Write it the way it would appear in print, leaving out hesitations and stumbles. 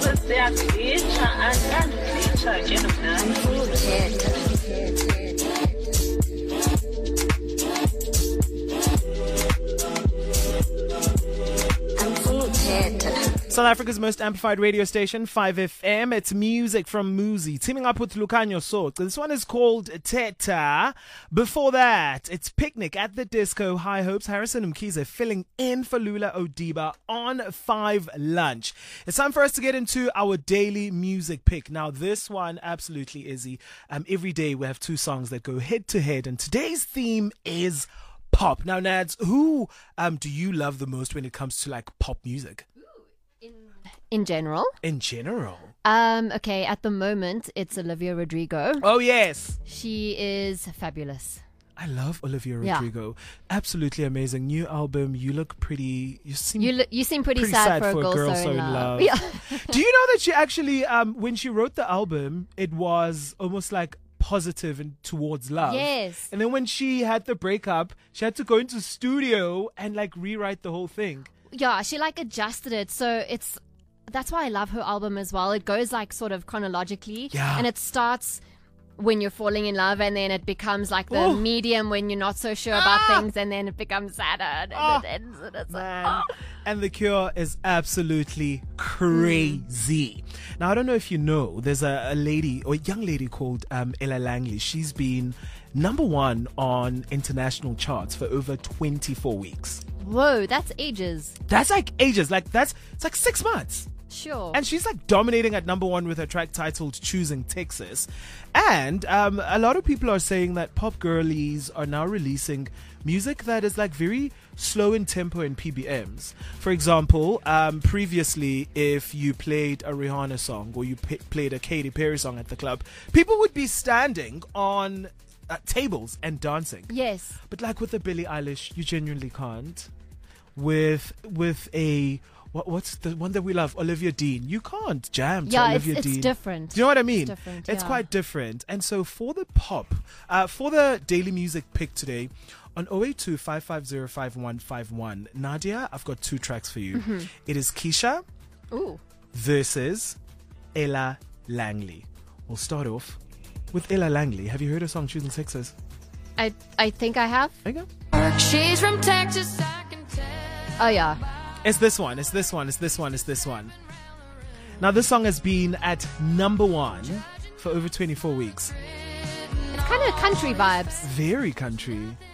Siyagitsha andanditsha ke nami. South Africa's most amplified radio station, 5FM. It's music from Muzi, teaming up with Lucanio Sox. This one is called Teta. Before that, it's Picnic at the Disco. High Hopes, Harrison Mkhize filling in for Lula Odiba on 5 Lunch. It's time for us to get into our daily music pick. Now, this one absolutely easy. Every day we have 2 songs that go head to head, and today's theme is pop. Now, Nads, who do you love the most when it comes to like pop music? In general? In general. Okay, at the moment, it's Olivia Rodrigo. Oh, yes. She is fabulous. I love Olivia Rodrigo. Yeah. Absolutely amazing. New album. You look pretty. You seem pretty sad for a girl so in love. Yeah. Do you know that she actually, when she wrote the album, it was almost like positive and towards love. Yes. And then when she had the breakup, she had to go into studio and like rewrite the whole thing. Yeah, she like adjusted it. So that's why I love her album as well. It goes like sort of chronologically. Yeah. And it starts when you're falling in love, and then it becomes like the medium when you're not so sure about things, and then it becomes sadder, and it ends, and it's like, And The Cure is absolutely crazy. Now, I don't know if you know, there's a lady, or a young lady called Ella Langley. She's been #1 on international charts for over 24 weeks. Whoa, that's ages. That's like ages. It's like 6 months. Sure. And she's like dominating at #1 with her track titled Choosing Texas. And a lot of people are saying that pop girlies are now releasing music that is like very slow in tempo and PBMs. For example, previously, if you played a Rihanna song or you played a Katy Perry song at the club, people would be standing on tables and dancing. Yes. But like with the Billie Eilish, you genuinely can't. With a what's the one that we love, Olivia Dean, you can't jam to Olivia Dean. It's different. Do you know what I mean? It's different, It's quite different. And so for the pop, for the daily music pick today, on 082 550 5151, Nadia, I've got 2 tracks for you. Mm-hmm. It is Keisha versus Ella Langley. We'll start off with Ella Langley. Have you heard her song Choosing Texas? I think I have. There you go. She's from Texas, I can tell. Oh yeah. It's this one. Now, this song has been at #1 for over 24 weeks. It's kind of country vibes. Very country.